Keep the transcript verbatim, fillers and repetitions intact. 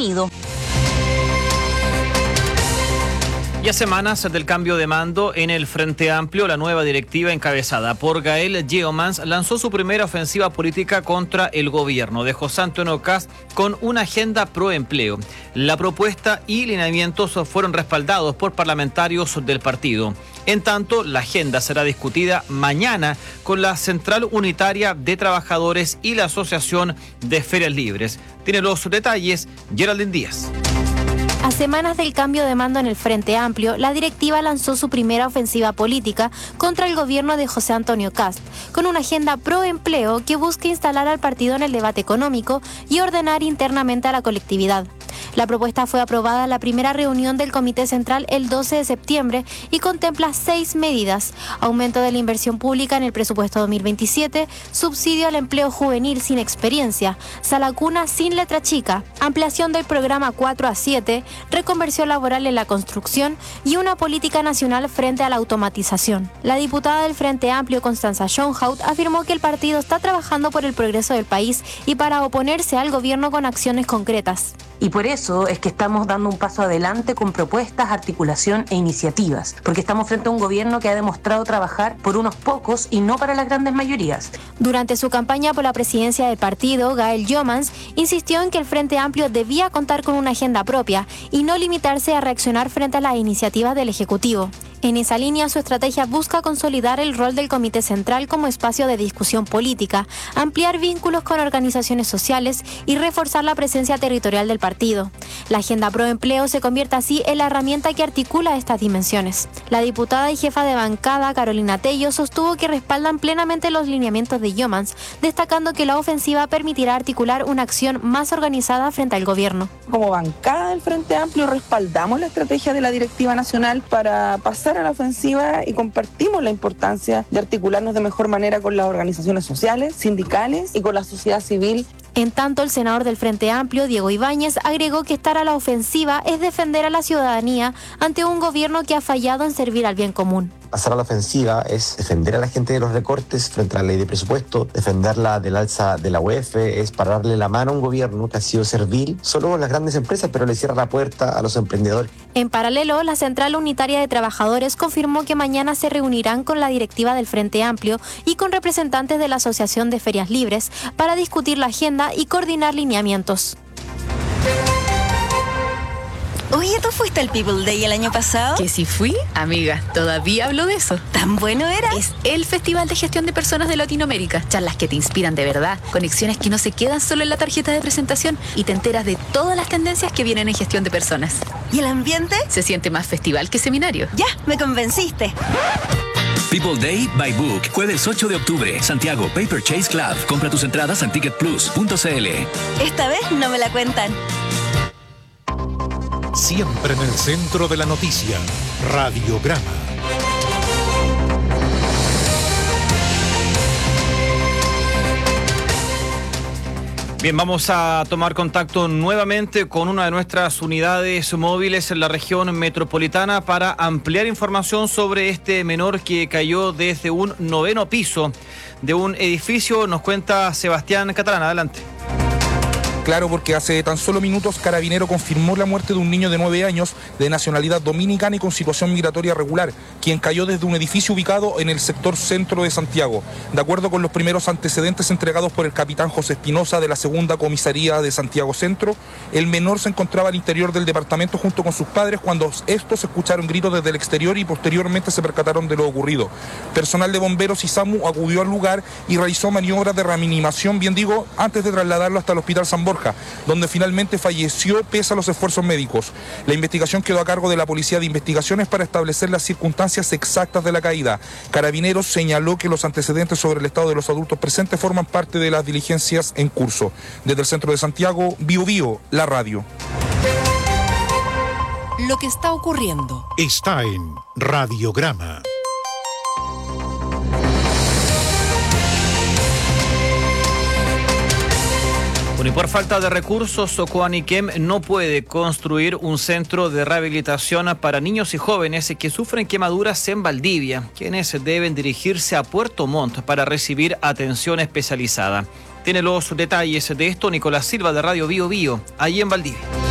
Unido. Y a semanas del cambio de mando en el Frente Amplio, la nueva directiva encabezada por Gael Yeomans lanzó su primera ofensiva política contra el gobierno de José Antonio Kast con una agenda pro empleo. La propuesta y lineamientos fueron respaldados por parlamentarios del partido. En tanto, la agenda será discutida mañana con la Central Unitaria de Trabajadores y la Asociación de Ferias Libres. Tiene los detalles Geraldine Díaz. A semanas del cambio de mando en el Frente Amplio, la directiva lanzó su primera ofensiva política contra el gobierno de José Antonio Kast, con una agenda pro empleo que busca instalar al partido en el debate económico y ordenar internamente a la colectividad. La propuesta fue aprobada en la primera reunión del Comité Central el doce de septiembre y contempla seis medidas: aumento de la inversión pública en el presupuesto dos mil veintisiete, subsidio al empleo juvenil sin experiencia, sala cuna sin letra chica, ampliación del programa cuatro a siete, reconversión laboral en la construcción y una política nacional frente a la automatización. La diputada del Frente Amplio, Constanza Schoenhout, afirmó que el partido está trabajando por el progreso del país y para oponerse al gobierno con acciones concretas. Y por eso es que estamos dando un paso adelante con propuestas, articulación e iniciativas, porque estamos frente a un gobierno que ha demostrado trabajar por unos pocos y no para las grandes mayorías. Durante su campaña por la presidencia del partido, Gael Yeomans insistió en que el Frente Amplio debía contar con una agenda propia y no limitarse a reaccionar frente a las iniciativas del Ejecutivo. En esa línea, su estrategia busca consolidar el rol del Comité Central como espacio de discusión política, ampliar vínculos con organizaciones sociales y reforzar la presencia territorial del partido. La agenda pro empleo se convierte así en la herramienta que articula estas dimensiones. La diputada y jefa de bancada, Carolina Tello, sostuvo que respaldan plenamente los lineamientos de Yeomans, destacando que la ofensiva permitirá articular una acción más organizada frente al gobierno. Como bancada del Frente Amplio respaldamos la estrategia de la directiva nacional para pasar a la ofensiva y compartimos la importancia de articularnos de mejor manera con las organizaciones sociales, sindicales y con la sociedad civil. En tanto, el senador del Frente Amplio, Diego Ibáñez, agregó que estar a la ofensiva es defender a la ciudadanía ante un gobierno que ha fallado en servir al bien común. Pasar a la ofensiva es defender a la gente de los recortes frente a la ley de presupuesto, defenderla del alza de la U E F, es pararle la mano a un gobierno que ha sido servil solo a las grandes empresas, pero le cierra la puerta a los emprendedores. En paralelo, la Central Unitaria de Trabajadores confirmó que mañana se reunirán con la directiva del Frente Amplio y con representantes de la Asociación de Ferias Libres para discutir la agenda y coordinar lineamientos. Oye, ¿tú fuiste al People Day el año pasado? Que si fui, amiga, todavía hablo de eso. ¿Tan bueno era? Es el Festival de Gestión de Personas de Latinoamérica. Charlas que te inspiran de verdad, conexiones que no se quedan solo en la tarjeta de presentación y te enteras de todas las tendencias que vienen en gestión de personas. ¿Y el ambiente? Se siente más festival que seminario. Ya, me convenciste. People Day by Book, jueves ocho de octubre, Santiago, Paper Chase Club. Compra tus entradas en ticket plus punto c l. Esta vez no me la cuentan. Siempre en el centro de la noticia, Radiograma. Bien, vamos a tomar contacto nuevamente con una de nuestras unidades móviles en la región metropolitana para ampliar información sobre este menor que cayó desde un noveno piso de un edificio. Nos cuenta Sebastián Catalán, adelante. Claro, porque hace tan solo minutos Carabinero confirmó la muerte de un niño de nueve años de nacionalidad dominicana y con situación migratoria regular, quien cayó desde un edificio ubicado en el sector centro de Santiago. De acuerdo con los primeros antecedentes entregados por el capitán José Espinosa de la segunda comisaría de Santiago Centro, el menor se encontraba al interior del departamento junto con sus padres cuando estos escucharon gritos desde el exterior y posteriormente se percataron de lo ocurrido. Personal de bomberos y SAMU acudió al lugar y realizó maniobras de reanimación, bien digo, antes de trasladarlo hasta el Hospital San Borja, donde finalmente falleció pese a los esfuerzos médicos. La investigación quedó a cargo de la Policía de Investigaciones para establecer las circunstancias exactas de la caída. Carabineros señaló que los antecedentes sobre el estado de los adultos presentes forman parte de las diligencias en curso. Desde el centro de Santiago, Bio Bio, la radio. Lo que está ocurriendo está en Radiograma. Bueno, y por falta de recursos, Coaniquem no puede construir un centro de rehabilitación para niños y jóvenes que sufren quemaduras en Valdivia, quienes deben dirigirse a Puerto Montt para recibir atención especializada. Tiene los detalles de esto Nicolás Silva de Radio Bio Bio, allí en Valdivia.